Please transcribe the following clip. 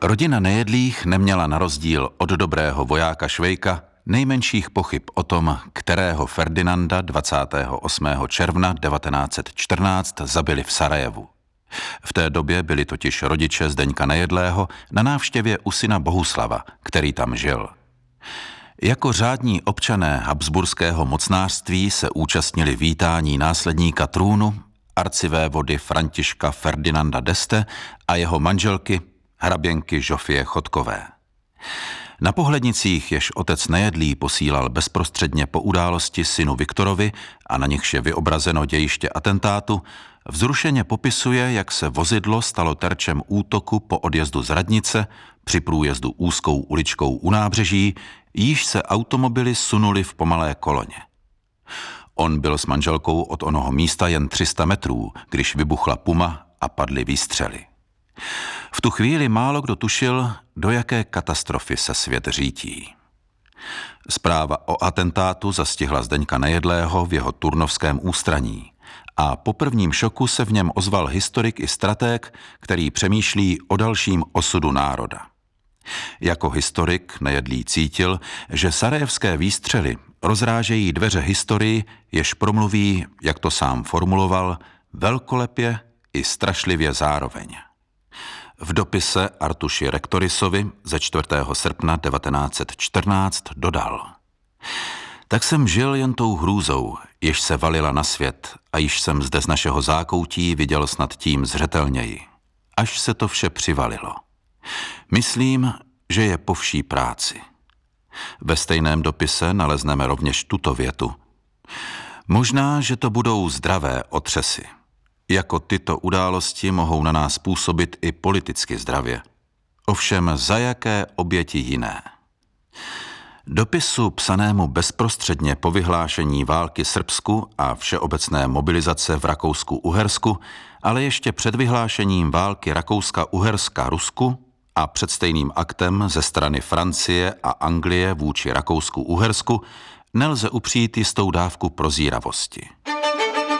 Rodina Nejedlých neměla na rozdíl od dobrého vojáka Švejka nejmenších pochyb o tom, kterého Ferdinanda 28. června 1914 zabili v Sarajevu. V té době byli totiž rodiče Zdeňka Nejedlého na návštěvě u syna Bohuslava, který tam žil. Jako řádní občané habsburského mocnářství se účastnili vítání následníka trůnu, arcivévody Františka Ferdinanda d'Este a jeho manželky, hraběnky Žofie Chodkové. Na pohlednicích, jež otec Nejedlý posílal bezprostředně po události synu Viktorovi a na nichž je vyobrazeno dějiště atentátu, vzrušeně popisuje, jak se vozidlo stalo terčem útoku po odjezdu z radnice, při průjezdu úzkou uličkou u nábřeží, jíž se automobily sunuli v pomalé koloně. On byl s manželkou od onoho místa jen 300 metrů, když vybuchla puma a padly výstřely. V tu chvíli málo kdo tušil, do jaké katastrofy se svět řítí. Zpráva o atentátu zastihla Zdeňka Nejedlého v jeho turnovském ústraní a po prvním šoku se v něm ozval historik i stratég, který přemýšlí o dalším osudu národa. Jako historik Nejedlý cítil, že sarajevské výstřely rozrážejí dveře historii, jež promluví, jak to sám formuloval, velkolepě i strašlivě zároveň. V dopise Artuši Rektorisovi ze 4. srpna 1914 dodal: Tak jsem žil jen tou hrůzou, jež se valila na svět a již jsem zde z našeho zákoutí viděl snad tím zřetelněji, až se to vše přivalilo. Myslím, že je po vší práci. Ve stejném dopise nalezneme rovněž tuto větu: Možná, že to budou zdravé otřesy. Jako tyto události mohou na nás působit i politicky zdravě. Ovšem za jaké oběti jiné? Dopisu psanému bezprostředně po vyhlášení války Srbsku a všeobecné mobilizace v Rakousku-Uhersku, ale ještě před vyhlášením války Rakouska-Uherska Rusku a před stejným aktem ze strany Francie a Anglie vůči Rakousku-Uhersku nelze upřít jistou dávku prozíravosti.